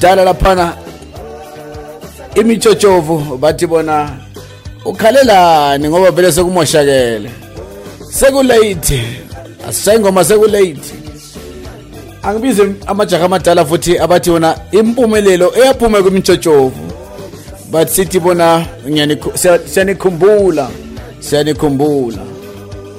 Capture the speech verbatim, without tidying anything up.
dala laphana imichochovu bathi bona ukhalelani ngoba vele sekumoshakele sekulate asengoma sekulate angibize amajaha amadala futhi abathi bona impumelelo eyaphuma kwimichochovu bathi sithi bona siyanikhumbula siyanikhumbula